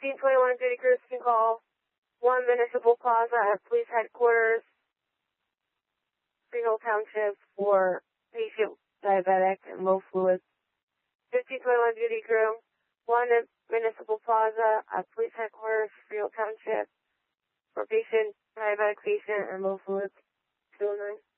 1521 Duty Crews can call 1 Municipal Plaza at Police Headquarters, Greenville Township, for patient diabetic and low fluids. 1521 Duty Crew, 1 Municipal Plaza at Police Headquarters, Greenville Township, for patient diabetic patient and low fluids. 209.